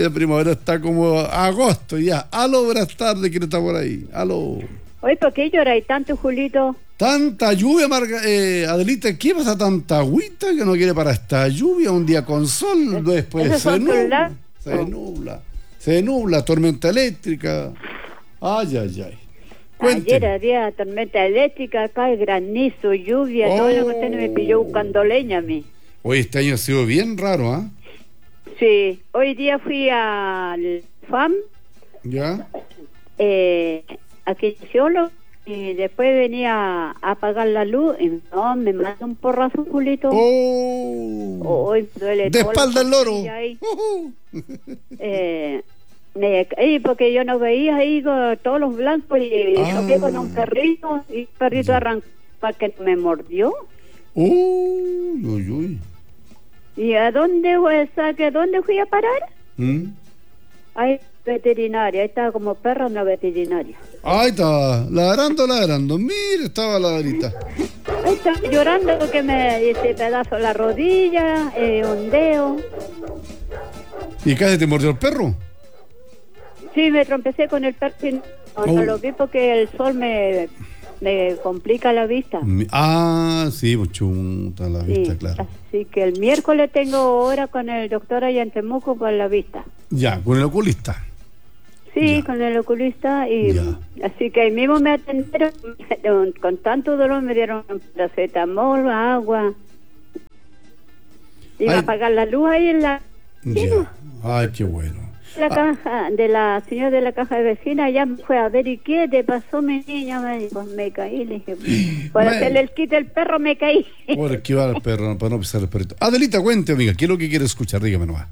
La primavera está como agosto ya. Aló, buenas tardes, ¿quién está por ahí? Aló. Oye, ¿por qué lloráis tanto, Julito? Tanta lluvia, Adelita, ¿qué pasa? Tanta agüita que no quiere para esta lluvia, un día con sol, después se nubla, tormenta eléctrica. Ay, ay, ay. Cuénteme. Ayer había tormenta eléctrica, acá hay granizo, lluvia, todo lo que usted me pilló buscando leña a mí. Hoy este año ha sido bien raro, ¿ah? Sí, hoy día fui al FAM, ¿Ya? a Quinciólo, y después venía a apagar la luz y no, me manda un porrazo, Julito. Hoy duele de espalda el loro. Me caí porque yo no veía ahí todos los blancos y choqué con un perrito y el perrito arrancó para que me mordió. Uy. ¿Y a dónde fui a parar? Ahí veterinaria, ahí estaba como perro en la veterinaria. Ahí estaba, ladrando. Mire, estaba la Adelita. Ahí estaba llorando porque me dice pedazo la rodilla, un dedo. ¿Y casi te mordió el perro? Sí, me trompecé con el perro y no lo vi porque el sol me complica la vista. Sí, chunta la vista, claro. Así que el miércoles tengo hora con el doctor allá en Temuco con la vista. Ya, con el oculista. Sí, ya. Con el oculista y así que ahí mismo me atendieron con tanto dolor, me dieron paracetamol, agua. Iba a apagar la luz ahí en la... Ya. Ay, qué bueno. La caja de la señora de la caja de vecina ya me fue a ver y qué te pasó mi niña, me dijo, me caí, le dije, por hacerle el kit del perro me caí. Por esquivar al perro, para no pisar el perrito. Adelita, cuente, amiga, ¿qué es lo que quiere escuchar? Dígame nomás.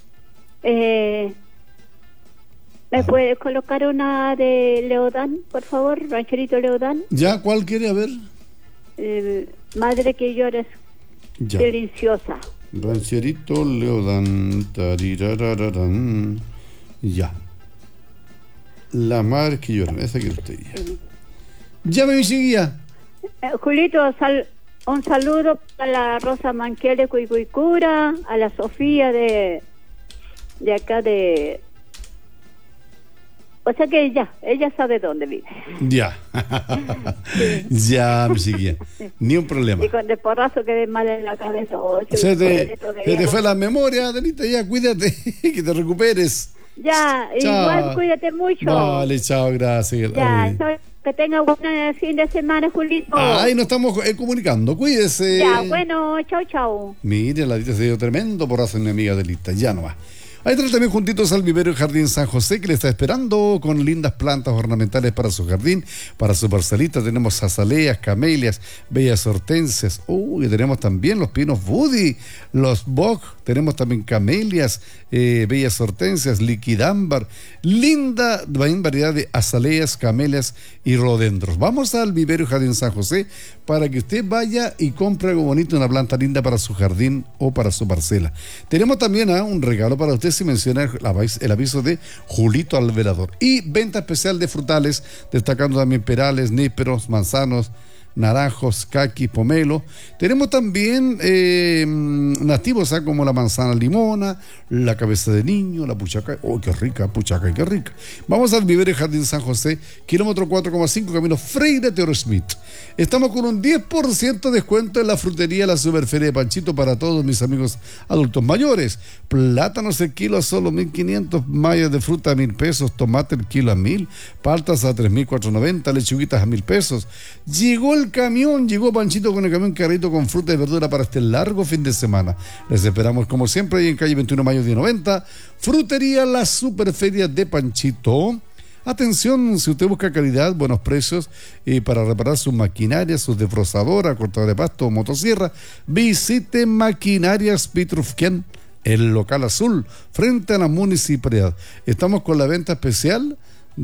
¿Me puedes colocar una de Leodán, por favor, rancherito Leodán? ¿Ya? ¿Cuál quiere? A ver. Madre que llores, deliciosa. Rancherito Leodán, tarirarararán. Ya. La madre que llora, esa quiere usted ya. Ya me seguía. Julito, un saludo a la Rosa Manquiel de Cuicuicura, a la Sofía de acá de... O sea que ella sabe dónde vive. Ya. Ya me seguía. Ni un problema. Y con el porrazo quedé mal en la cabeza. Se te fue la memoria, Adelita, ya, cuídate, que te recuperes. Ya, igual cuídate mucho. Vale, chao, gracias. Ya, que tenga buen fin de semana, Julito. Ahí nos estamos comunicando, cuídese. Ya, bueno, chao. Mire, la Adelita se dio tremendo porrazo en mi amiga Adelita, ya no va. Ahí están también juntitos al vivero Jardín San José, que le está esperando con lindas plantas ornamentales para su jardín, para su parcelita. Tenemos azaleas, camelias, bellas hortensias. Y tenemos también los pinos Woody, los bog. Tenemos también camelias, bellas hortensias, liquidámbar. Linda variedad de azaleas, camelias y rodendros. Vamos al vivero Jardín San José para que usted vaya y compre algo bonito, una planta linda para su jardín o para su parcela. Tenemos también un regalo para usted si menciona el aviso de Julito Alvelador. Y venta especial de frutales, destacando también perales, nísperos, manzanos, naranjos, caqui, pomelo. Tenemos también nativos, como la manzana limona, la cabeza de niño, la puchaca. Qué rica, puchaca, qué rica. Vamos al vivero Jardín San José, kilómetro 4,5, camino Freire Teodoro Smith. Estamos con un 10% de descuento en la frutería La Superferia de Panchito para todos mis amigos adultos mayores. Plátanos el kilo a solo 1.500, mallas de fruta a 1.000 pesos, tomate el kilo a 1.000, paltas a 3.490, lechuguitas a 1.000 pesos. Llegó Panchito con el camión carrito con fruta y verdura para este largo fin de semana. Les esperamos como siempre ahí en calle 21 Mayo 1090, frutería La Superferia de Panchito. Atención, si usted busca calidad, buenos precios para reparar sus maquinarias, sus desbrozadoras, cortadora de pasto, motosierra, visite Maquinarias Pitrufquén, el local azul, frente a la municipalidad. Estamos con la venta especial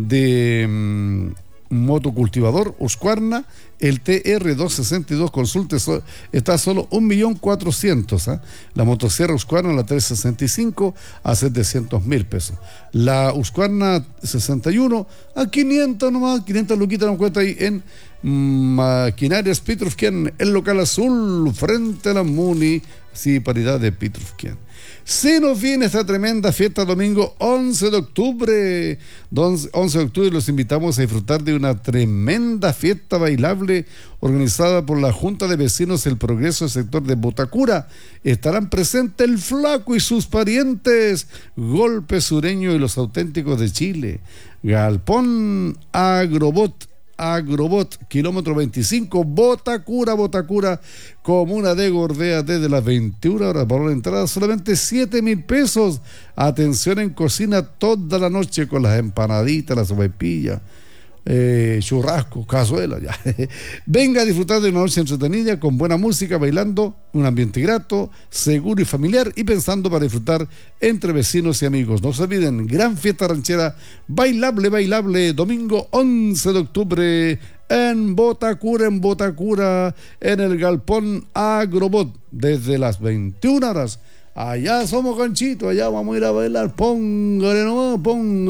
de motocultivador Husqvarna, el TR262, consulte, está a solo 1.400.000. La motosierra Husqvarna, la 365, a 700.000 pesos. La Husqvarna 61 a 500 nomás, 500 luquitas nos cuesta ahí en Maquinarias Pitrufquén, el local azul, frente a la municipalidad de Pitrufquén. Se nos viene esta tremenda fiesta domingo 11 de octubre. 11 de octubre los invitamos a disfrutar de una tremenda fiesta bailable organizada por la Junta de Vecinos El Progreso, sector de Botacura. Estarán presentes el Flaco y sus parientes, Golpe Sureño y los Auténticos de Chile, Galpón Agrobot, kilómetro 25, Botacura, comuna de Gordea, desde las 21 horas. Valor de entrada solamente 7.000 pesos. Atención en cocina toda la noche con las empanaditas, las sopaipillas, churrasco, cazuela, ya. Venga a disfrutar de una noche entretenida con buena música, bailando, un ambiente grato, seguro y familiar, y pensando para disfrutar entre vecinos y amigos. No se olviden, gran fiesta ranchera bailable, domingo 11 de octubre en Botacura, en el Galpón Agrobot, desde las 21 horas. Allá somos Canchito, allá vamos a ir a bailar. Póngale nomás, póngale.